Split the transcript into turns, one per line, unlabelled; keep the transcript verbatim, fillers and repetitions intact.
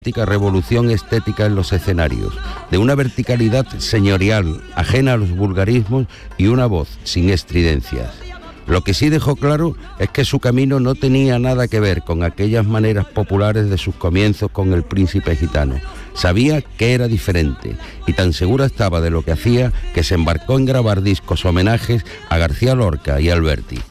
revolución estética en los escenarios, de una verticalidad señorial, ajena a los vulgarismos y una voz sin estridencias. Lo que sí dejó claro es que su camino no tenía nada que ver con aquellas maneras populares de sus comienzos con el príncipe gitano. Sabía que era diferente y tan segura estaba de lo que hacía que se embarcó en grabar discos homenajes a García Lorca y Alberti.